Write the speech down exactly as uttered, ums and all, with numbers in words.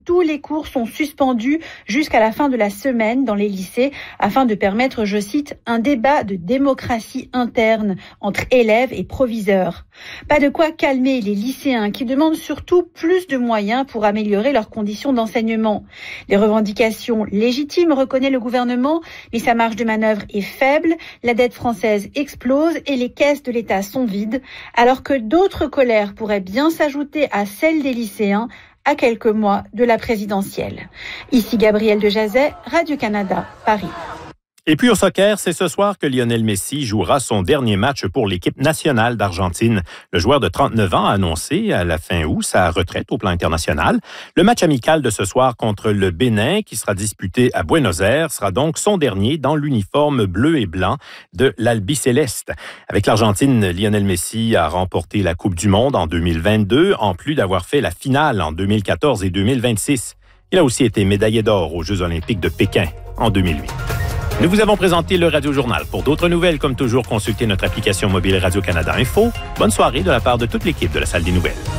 Tous les cours sont suspendus jusqu'à la fin de la semaine dans les lycées afin de permettre, je cite, un débat de démocratie interne entre élèves et proviseurs. Pas de quoi calmer les lycéens qui demandent surtout plus de moyens pour améliorer leurs conditions d'enseignement. Les revendications légitimes, reconnaît le gouvernement, mais sa marge de manœuvre est faible, la dette française explose et les caisses de l'État sont vides, alors que d'autres colères pourraient bien s'ajouter à celles des lycéens à quelques mois de la présidentielle. Ici Gabrielle de Jazet, Radio-Canada, Paris. Et puis au soccer, c'est ce soir que Lionel Messi jouera son dernier match pour l'équipe nationale d'Argentine. Le joueur de trente-neuf ans a annoncé à la fin août sa retraite au plan international. Le match amical de ce soir contre le Bénin, qui sera disputé à Buenos Aires, sera donc son dernier dans l'uniforme bleu et blanc de l'Albiceleste. Avec l'Argentine, Lionel Messi a remporté la Coupe du Monde en deux mille vingt-deux, en plus d'avoir fait la finale en deux mille quatorze et deux mille vingt-six. Il a aussi été médaillé d'or aux Jeux olympiques de Pékin en deux mille huit. Nous vous avons présenté le Radio Journal. Pour d'autres nouvelles, comme toujours, consultez notre application mobile Radio-Canada Info. Bonne soirée de la part de toute l'équipe de la Salle des Nouvelles.